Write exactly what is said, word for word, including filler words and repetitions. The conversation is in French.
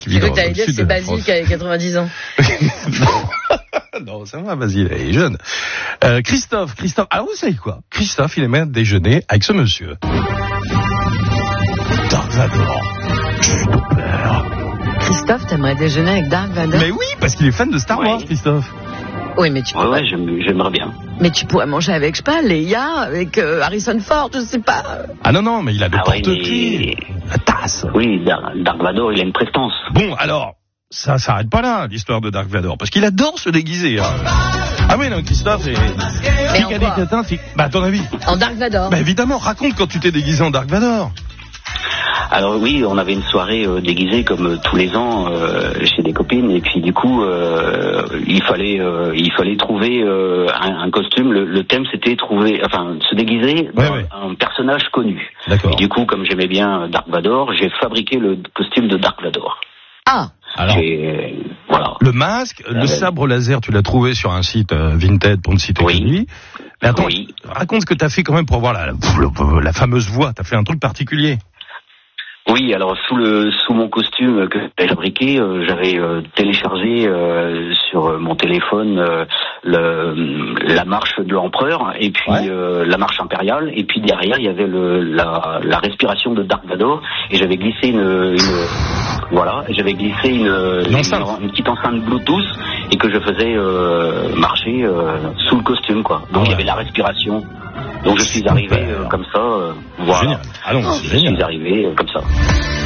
J'ai cru que t'allais dire que c'est Basile qui a quatre-vingt-dix ans. Non, ça va, Basile, il est jeune. Euh, Christophe, Christophe, alors vous savez quoi? Christophe, il aimait déjeuner avec ce monsieur. Dark Vador, j'ai tout peur. Christophe, t'aimerais déjeuner avec Dark Vador? Mais oui, parce qu'il est fan de Star Wars, oui. Christophe. Oui, mais tu ouais, ouais, j'aimerais bien. Mais tu pourrais manger avec, je sais pas, Leia, avec euh, Harrison Ford, je sais pas. Ah non, non, mais il a le ah porte-clés, ouais, mais... la tasse. Oui, Dark Vador, il a une prestance. Bon, alors, ça s'arrête pas là, l'histoire de Dark Vador, parce qu'il adore se déguiser. Hein. Ah oui, non, Christophe, et... Mais en quoi ? Catin, bah, à ton avis ? En Dark Vador. Bah, évidemment, raconte quand tu t'es déguisé en Dark Vador. Alors oui, on avait une soirée euh, déguisée comme euh, tous les ans euh, chez des copines, et puis du coup euh, il fallait euh, il fallait trouver euh, un, un costume. Le, le thème c'était trouver, enfin se déguiser ouais, dans ouais. un personnage connu. D'accord. Et du coup, comme j'aimais bien Dark Vador, j'ai fabriqué le costume de Dark Vador. Ah. Alors, j'ai, voilà. Le masque, le euh, sabre laser, tu l'as trouvé sur un site euh, Vinted pour ne citer oui. que lui. Mais attends, oui. raconte ce que t'as fait quand même pour avoir la, la, la fameuse voix. T'as fait un truc particulier. Oui, alors sous le sous mon costume que j'ai fabriqué, euh, j'avais euh, téléchargé euh, sur mon téléphone euh, le, la marche de l'empereur et puis ouais. euh, la marche impériale, et puis derrière il y avait le, la, la respiration de Dark Vador, et j'avais glissé une, une voilà, j'avais glissé une, une, une, une petite enceinte Bluetooth et que je faisais euh, marcher euh, sous le costume, quoi. Donc ouais. il y avait la respiration. Donc je suis arrivé euh, comme ça, euh, voilà. Génial. Allons, je génial. suis arrivé euh, comme ça.